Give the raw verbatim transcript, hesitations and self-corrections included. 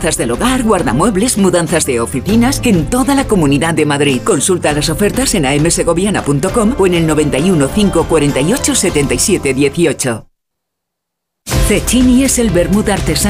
mudanzas del hogar, guardamuebles, mudanzas de oficinas en toda la Comunidad de Madrid. Consulta las ofertas en a m segoviana punto com o en el noventa y uno, cinco cuarenta y ocho, setenta y siete dieciocho. Cecchini es el vermut artesano